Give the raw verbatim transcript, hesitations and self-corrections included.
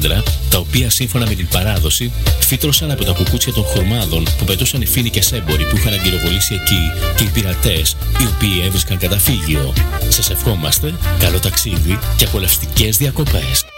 δέντρα, τα οποία σύμφωνα με την παράδοση φύτρωσαν από τα κουκούτσια των χορμάδων που πετούσαν οι φοίνικες έμποροι που είχαν αγκυροβολήσει εκεί και οι πειρατές οι οποίοι έβρισκαν καταφύγιο. Σας ευχόμαστε καλό ταξίδι και απολαυστικές διακοπές.